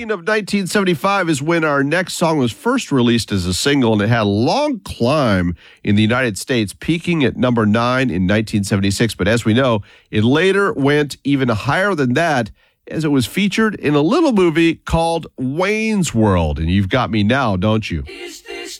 June of 1975 is when our next song was first released as a single, and it had a long climb in the United States, peaking at number 9 in 1976. But as we know, it later went even higher than that, as it was featured in a little movie called Wayne's World. And you've got me now, don't you?